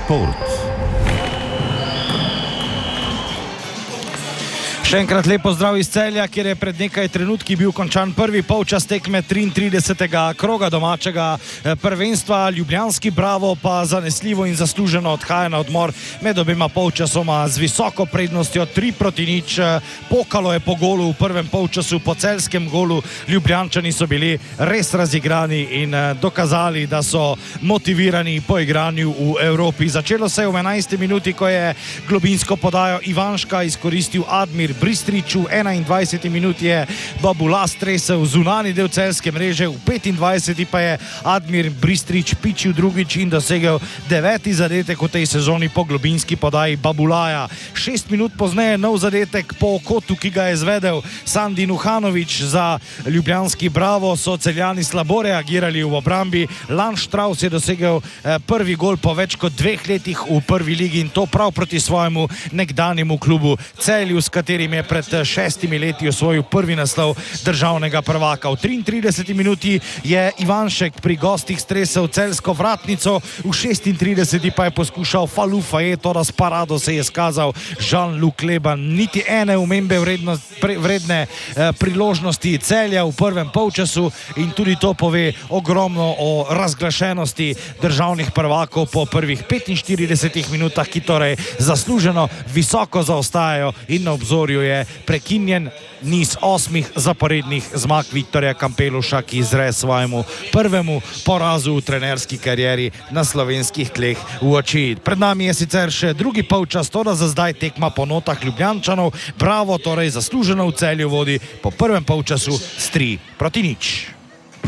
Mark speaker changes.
Speaker 1: Šport.
Speaker 2: Še enkrat lepo zdrav iz Celja, kjer je pred nekaj trenutki bil končan prvi polčas tekme 33. kroga domačega prvenstva. Ljubljanski Bravo pa zanesljivo in zasluženo odhaja na odmor med obema polčasoma z visoko prednostjo 3-0. Pokalo je po golu v prvem polčasu, po celskem golu. Ljubljančani so bili res razigrani in dokazali, da so motivirani po igranju v Evropi. Začelo se je v 11. minuti, ko je globinsko podajo Ivanška izkoristil Admir Bristrič. V 21. minuti je Babula stresel zunani del celske mreže, v 25. pa je Admir Bristrič pičil drugič in dosegel 9. zadetek v tej sezoni po globinski podaji Babulaja. 6 minut pozneje nov zadetek po kotu, ki ga je izvedel Sandi Nuhanovič za Ljubljanski Bravo. So Celjani slabo reagirali v obrambi. Lan Strauss je dosegel prvi gol po več kot 2 letih v prvi ligi in to prav proti svojemu nekdanjemu klubu Celju, s katerim je pred 6 leti osvojil prvi naslov državnega prvaka. V 33. minuti je Ivanšek pri gostih stresel celsko vratnico, v 36. pa je poskušal Fallu Faye, toda s parado se je skazal Jean-Luc Leban. Niti ene omembe vredne priložnosti Celja v prvem polčasu in tudi to pove ogromno o razglašenosti državnih prvakov po prvih 45 minutah, ki torej zasluženo visoko zaostajajo in na obzorju je prekinjen niz 8 zaporednih zmag Viktorja Kampeluša, ki izre svojemu prvemu porazu v trenerski karieri na slovenskih tleh v oči. Pred nami je sicer še drugi polčas, toda za zdaj tekma po notah Ljubljančanov. Bravo torej zasluženo v Celju vodi po prvem polčasu s 3-0.